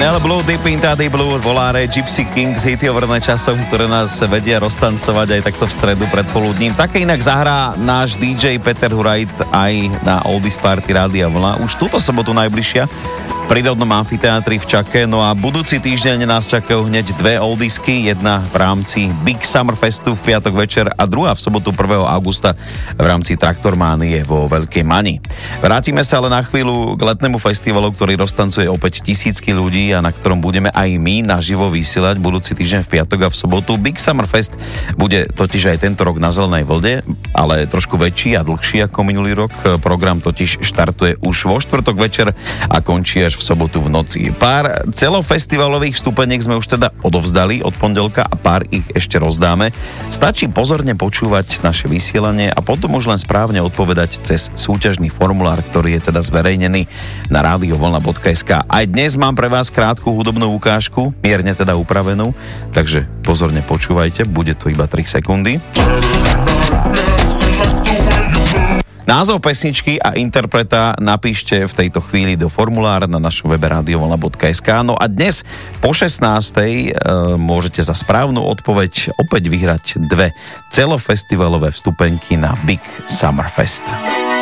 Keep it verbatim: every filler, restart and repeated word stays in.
Nel Blue, Deep Into the Blue, Volare, Gypsy Kings, hity overné časom, ktoré nás vedia roztancovať aj takto v stredu pred poludním. Také inak zahrá náš dý džej Peter Hurajt aj na Oldies Party Rádia Vlna. Už túto sobotu najbližšia v prírodnom amfiteátri v Čake. No a budúci týždeň nás čakajú hneď dve oldisky, jedna v rámci Big Summer Festu v piatok večer a druhá v sobotu prvého augusta v rámci Traktormánie vo Veľkej Mani. Vrátime sa ale na chvíľu k letnému festivalu, ktorý roztancuje opäť tisícky ľudí a na ktorom budeme aj my naživo vysielať budúci týždeň v piatok a v sobotu. Big Summer Fest bude totiž aj tento rok na zelenej vlne, ale trošku väčší a dlhší ako minulý rok. Program totiž štartuje už vo štvrtok večer a končí až v sobotu v noci. Pár celofestivalových vstupeniek sme už teda odovzdali od pondelka a pár ich ešte rozdáme. Stačí pozorne počúvať naše vysielanie a potom už len správne odpovedať cez súťažný formulár, ktorý je teda zverejnený na radiovlna bodka es ká. Aj dnes mám pre vás krátku hudobnú ukážku, mierne teda upravenú, takže pozorne počúvajte, bude to iba tri sekundy. Názov pesničky a interpreta napíšte v tejto chvíli do formulára na našom webe radiovlna bodka es ká. No a dnes po šestnástej e, môžete za správnu odpoveď opäť vyhrať dve celofestivalové vstupenky na Big Summer Fest.